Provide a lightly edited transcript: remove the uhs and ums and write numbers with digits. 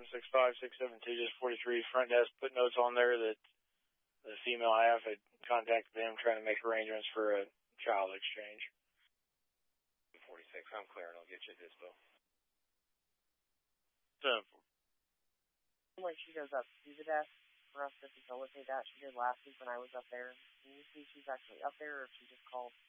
765-672, just 43 front desk. Put notes on there that the female half had contacted them trying to make arrangements for a child exchange. 46, I'm clear, and I'll get you a dispo. 7-4. When she goes up to the desk for us to facilitate that, she did last week when I was up there. Can you see if she's actually up there or if she just called